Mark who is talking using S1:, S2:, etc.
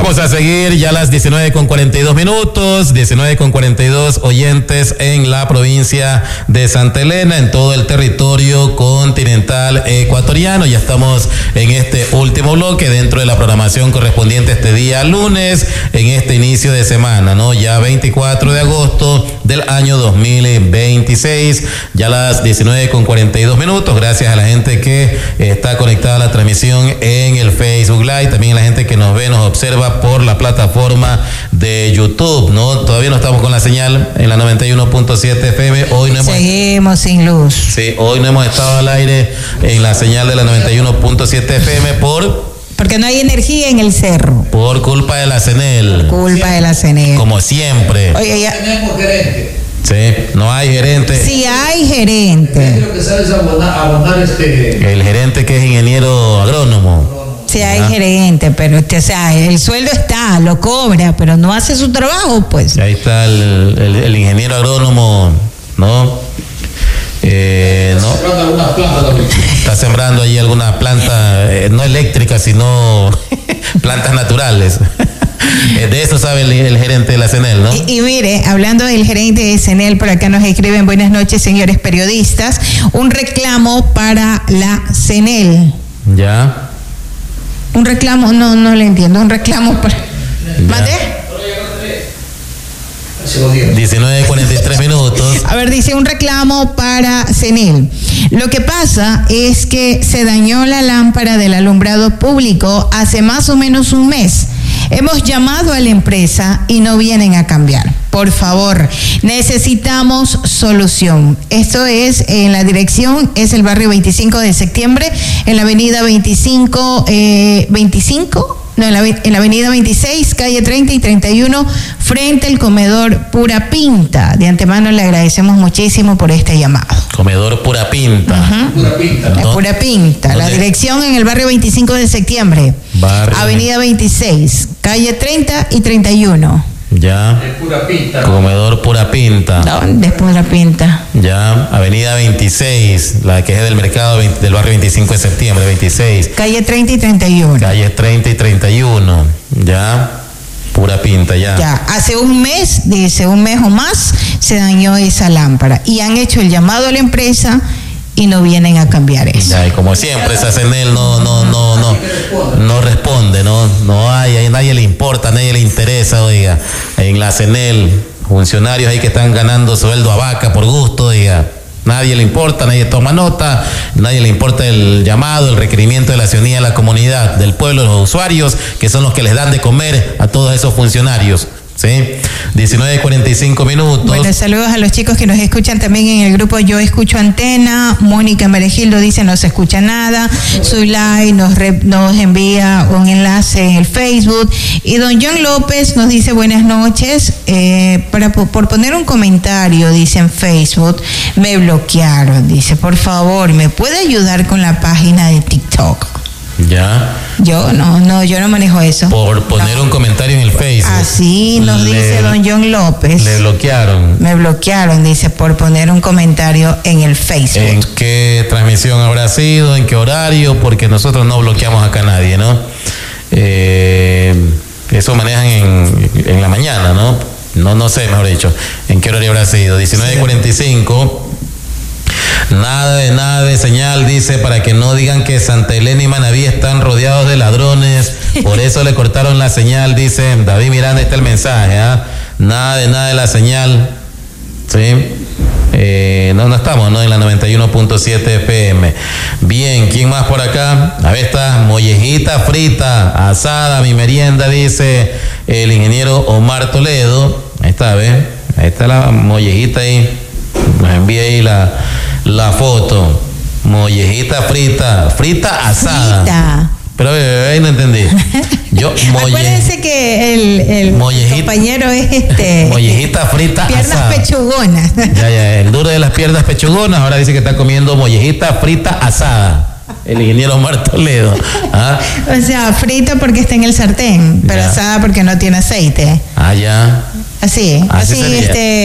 S1: Vamos a seguir ya a las 19:42 minutos, 19:42 oyentes en la provincia de Santa Elena, en todo el territorio continental ecuatoriano. Ya estamos en este último bloque dentro de la programación correspondiente este día lunes, en este inicio de semana, ¿no? Ya 24 de agosto del año 2026, ya a las 19:42 minutos. Gracias a la gente que está conectada a la transmisión en el Facebook Live, también a la gente que nos ve, nos observa por la plataforma de YouTube, ¿no? Todavía no estamos con la señal en la 91.7 FM. Hoy no
S2: seguimos sin luz.
S1: Sí, hoy no hemos estado al aire en la señal de la 91.7 FM
S2: porque no hay energía en el cerro.
S1: Por culpa de la CENEL.
S2: Culpa de la CENEL.
S1: Como siempre.
S2: Oye, ya.
S3: Tenemos gerente.
S1: Sí, no hay gerente.
S2: Sí hay gerente.
S3: Lo que sabe es abonar
S1: El gerente que es ingeniero agrónomo.
S2: Sí hay gerente, pero o sea, el sueldo está, lo cobra, pero no hace su trabajo, pues.
S1: Ahí está el ingeniero agrónomo, ¿no? No. Está sembrando ahí alguna planta, no eléctrica, sino plantas naturales. De eso sabe el gerente de la CENEL, ¿no?
S2: Y mire, hablando del gerente de CENEL, por acá nos escriben: buenas noches, señores periodistas. Un reclamo para la CENEL.
S1: Ya.
S2: Un reclamo, no le entiendo. Un reclamo para. ¿Mande?
S1: 19:43 minutos.
S2: A ver, dice un reclamo para CENEL. Lo que pasa es que se dañó la lámpara del alumbrado público hace más o menos un mes. Hemos llamado a la empresa y no vienen a cambiar. Por favor, necesitamos solución. Esto es en la dirección, es el barrio 25 de septiembre, en la avenida en la avenida 26, calle 30 y 31, frente al comedor Pura Pinta. De antemano le agradecemos muchísimo por este llamado.
S1: Comedor Pura Pinta.
S2: Uh-huh. Pura Pinta, ¿no? Pura Pinta. ¿Dónde? La dirección en el barrio 25 de septiembre. Avenida 26, calle 30 y 31.
S1: Ya.
S3: Pura Pinta.
S1: Comedor Pura Pinta.
S2: ¿Dónde es Pura Pinta?
S1: Ya. Avenida 26, la que es del mercado del barrio 25 de septiembre, 26.
S2: Calle 30 y 31.
S1: Calle 30 y 31. Ya. Pura Pinta, ya.
S2: Ya. Hace un mes, dice, un mes o más, se dañó esa lámpara. Y han hecho el llamado a la empresa y no vienen a cambiar eso.
S1: Ya, y como siempre, esa CENEL no responde, no hay, a nadie le importa, a nadie le interesa, oiga. En la CENEL, funcionarios ahí que están ganando sueldo a vaca por gusto, oiga. Nadie le importa, nadie toma nota, nadie le importa el llamado, el requerimiento de la ciudadanía, de la comunidad, del pueblo, de los usuarios, que son los que les dan de comer a todos esos funcionarios. ¿Sí? 19:45 minutos.
S2: Bueno, saludos a los chicos que nos escuchan también en el grupo Yo Escucho Antena. Mónica Meregildo dice no se escucha nada. Zulay nos envía un enlace en el Facebook. Y don John López nos dice buenas noches. Por poner un comentario, dice en Facebook, me bloquearon. Dice, por favor, ¿me puede ayudar con la página de TikTok?
S1: Ya.
S2: Yo no manejo eso.
S1: Por poner un comentario en el Facebook.
S2: Así nos dice don John López.
S1: Le bloquearon.
S2: Me bloquearon, dice, por poner un comentario en el Facebook.
S1: ¿En qué transmisión habrá sido? ¿En qué horario? Porque nosotros no bloqueamos acá a nadie, ¿no? Eso manejan en la mañana, ¿no? No sé, mejor dicho. ¿En qué horario habrá sido? 19:45. Nada de señal, dice, para que no digan que Santa Elena y Manaví están rodeados de ladrones, por eso le cortaron la señal, dice David Miranda. Está el mensaje, ¿ah? Nada de la señal, ¿sí? No estamos, ¿no? En la 91.7 FM. Bien, ¿quién más por acá? A ver, está mollejita frita, asada, mi merienda, dice el ingeniero Omar Toledo. Ahí está, ¿ves? Ahí está la mollejita ahí. Nos envía ahí la foto. Mollejita frita asada. Frita. Pero ahí no entendí.
S2: Acuérdense que el compañero es
S1: mollejita frita
S2: piernas
S1: asada.
S2: Pechugonas.
S1: Ya, el duro de las piernas pechugonas. Ahora dice que está comiendo mollejita frita asada. El ingeniero Omar Toledo. ¿Ah?
S2: O sea, frita porque está en el sartén, pero asada porque no tiene aceite.
S1: Ah, ya.
S2: Así